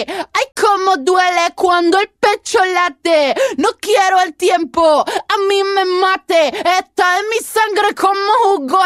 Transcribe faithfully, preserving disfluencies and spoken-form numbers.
Ay, cómo duele cuando el pecho late. No quiero el tiempo, a mí me mate. Está en mi sangre como jugo